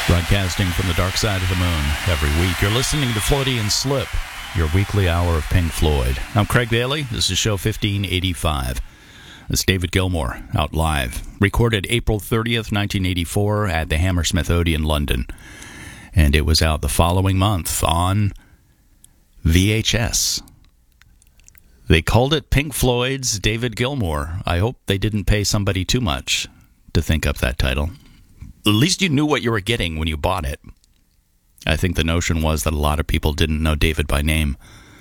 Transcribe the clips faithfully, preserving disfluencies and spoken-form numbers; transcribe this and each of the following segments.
Broadcasting from the dark side of the moon every week. You're listening to Freudian Slip, your weekly hour of Pink Floyd. I'm Craig Bailey. This is show fifteen eighty-five. This is David Gilmour, out live. Recorded April thirtieth, nineteen eighty-four at the Hammersmith Odeon, London. And it was out the following month on V H S. They called it Pink Floyd's David Gilmour. I hope they didn't pay somebody too much to think up that title. At least you knew what you were getting when you bought it. I think the notion was that a lot of people didn't know David by name,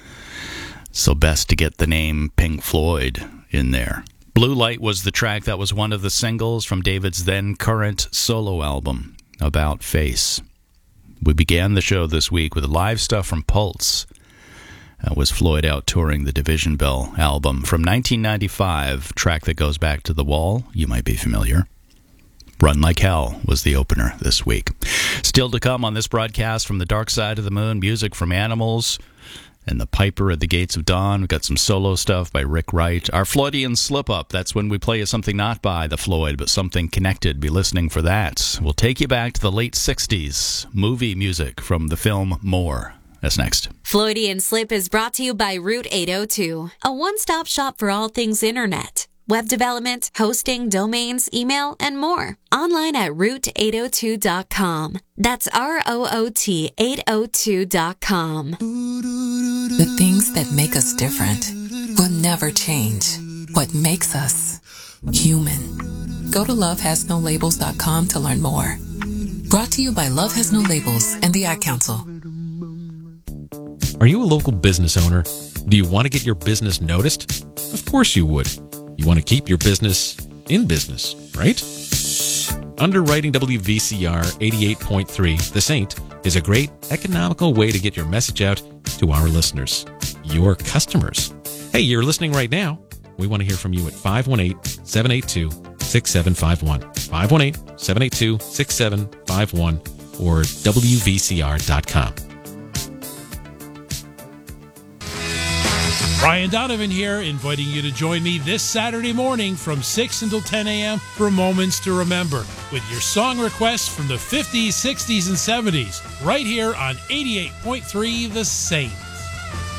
so best to get the name Pink Floyd in there. Blue Light was the track that was one of the singles from David's then current solo album, About Face. We began the show this week with live stuff from Pulse. That was Floyd out touring the Division Bell album from nineteen ninety-five, track that goes back to The Wall. You might be familiar. Run Like Hell was the opener this week. Still to come on this broadcast from the dark side of the moon, music from Animals and The Piper at the Gates of Dawn. We've got some solo stuff by Rick Wright. Our Floydian Slip-Up, that's when we play you something not by the Floyd, but something connected. Be listening for that. We'll take you back to the late sixties. Movie music from the film More. That's next. Floydian Slip is brought to you by Route eight oh two, a one-stop shop for all things internet. Web development, hosting, domains, email, and more. Online at route eight oh two dot com. That's R O O T eight oh two dot com. The things that make us different will never change. What makes us human. Go to love has no labels dot com to learn more. Brought to you by Love Has No Labels and the Ad Council. Are you a local business owner? Do you want to get your business noticed? Of course you would. You want to keep your business in business, right? Underwriting W V C R eighty-eight point three, The Saint, is a great economical way to get your message out to our listeners, your customers. Hey, you're listening right now. We want to hear from you at five one eight, seven eight two, six seven five one, five one eight, seven eight two, six seven five one, or W V C R dot com. Brian Donovan here, inviting you to join me this Saturday morning from six until ten a.m. for Moments to Remember, with your song requests from the fifties, sixties, and seventies, right here on eighty-eight point three The Saint.